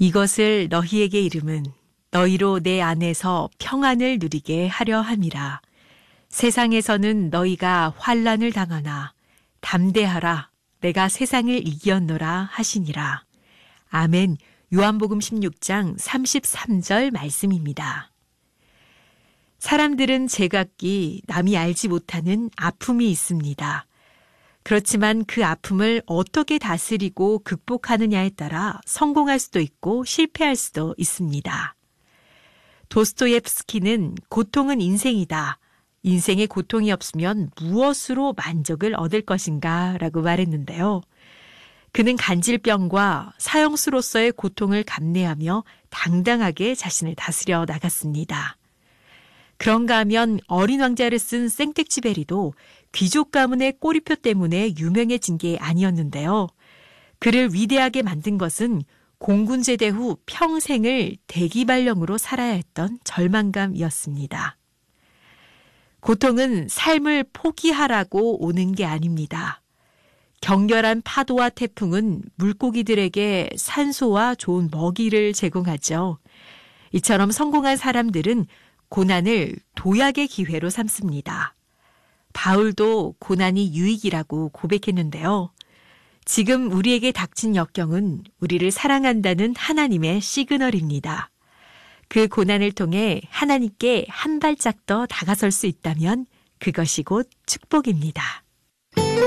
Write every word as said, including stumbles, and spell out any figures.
이것을 너희에게 이름은 너희로 내 안에서 평안을 누리게 하려 함이라. 세상에서는 너희가 환난을 당하나 담대하라. 내가 세상을 이겼노라 하시니라. 아멘. 요한복음 십육 장 삼십삼 절 말씀입니다. 사람들은 제각기 남이 알지 못하는 아픔이 있습니다. 그렇지만 그 아픔을 어떻게 다스리고 극복하느냐에 따라 성공할 수도 있고 실패할 수도 있습니다. 도스토옙스키는 고통은 인생이다. 인생에 고통이 없으면 무엇으로 만족을 얻을 것인가 라고 말했는데요. 그는 간질병과 사형수로서의 고통을 감내하며 당당하게 자신을 다스려 나갔습니다. 그런가 하면 어린 왕자를 쓴 생텍쥐베리도 귀족 가문의 꼬리표 때문에 유명해진 게 아니었는데요. 그를 위대하게 만든 것은 공군 제대 후 평생을 대기발령으로 살아야 했던 절망감이었습니다. 고통은 삶을 포기하라고 오는 게 아닙니다. 격렬한 파도와 태풍은 물고기들에게 산소와 좋은 먹이를 제공하죠. 이처럼 성공한 사람들은 고난을 도약의 기회로 삼습니다. 바울도 고난이 유익이라고 고백했는데요. 지금 우리에게 닥친 역경은 우리를 사랑한다는 하나님의 시그널입니다. 그 고난을 통해 하나님께 한 발짝 더 다가설 수 있다면 그것이 곧 축복입니다.